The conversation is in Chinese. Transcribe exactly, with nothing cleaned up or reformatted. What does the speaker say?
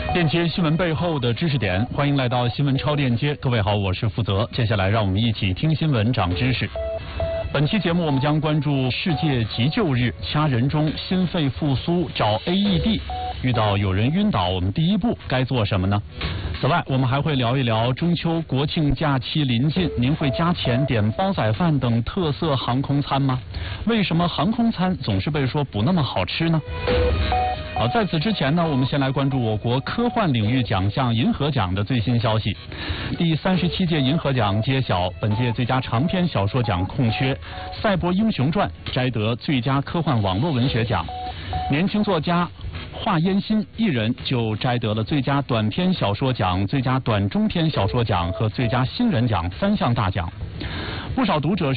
链接新闻背后的知识点，欢迎来到新闻超链接。各位好，我是负责。接下来让我们一起听新闻长知识。本期节目我们将关注世界急救日，掐人中心肺复苏找 A E D， 遇到有人晕倒，我们第一步该做什么呢？此外，我们还会聊一聊中秋国庆假期临近，您会加钱点煲仔饭等特色航空餐吗？为什么航空餐总是被说不那么好吃呢？好，在此之前呢，我们先来关注我国科幻领域奖项银河奖的最新消息。第三十七届银河奖揭晓，本届最佳长篇小说奖空缺，《赛博英雄传》摘得最佳科幻网络文学奖，年轻作家华烟新一人就摘得了最佳短篇小说奖、最佳短中篇小说奖和最佳新人奖三项大奖。不少读者